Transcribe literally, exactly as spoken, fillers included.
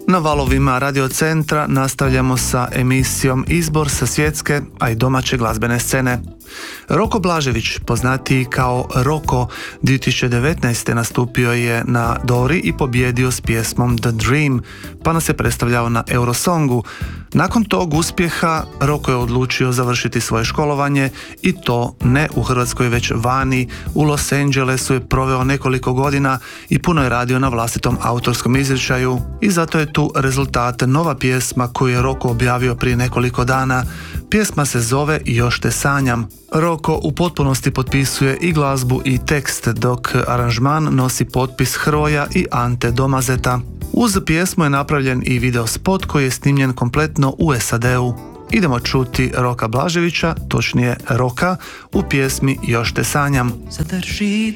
Na valovima Radio Centra nastavljamo sa emisijom Izbor sa svjetske, a i domaće glazbene scene. Roko Blažević, poznatiji kao Roko, dvije tisuće devetnaeste. nastupio je na Dori i pobjedio s pjesmom The Dream, pa nas je predstavljao na Eurosongu. Nakon tog uspjeha Roko je odlučio završiti svoje školovanje i to ne u Hrvatskoj već vani. U Los Angelesu je proveo nekoliko godina i puno je radio na vlastitom autorskom izričaju i zato je tu rezultat nova pjesma koju je Roko objavio prije nekoliko dana. Pjesma se zove Još te sanjam. Roko u potpunosti potpisuje i glazbu i tekst, dok aranžman nosi potpis Hroja i Ante Domazeta. Uz pjesmu je napravljen i video spot koji je snimljen kompletno u S A D-u. Idemo čuti Roka Blaževića, točnije Roka, u pjesmi Još te sanjam. Zadrži